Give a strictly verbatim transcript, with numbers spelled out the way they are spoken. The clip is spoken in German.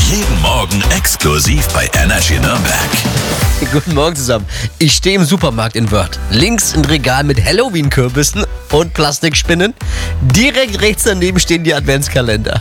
Jeden Morgen exklusiv bei Energy Nürnberg. Guten Morgen zusammen. Ich stehe im Supermarkt in Wörth. Links ein Regal mit Halloween-Kürbissen und Plastikspinnen. Direkt rechts daneben stehen die Adventskalender.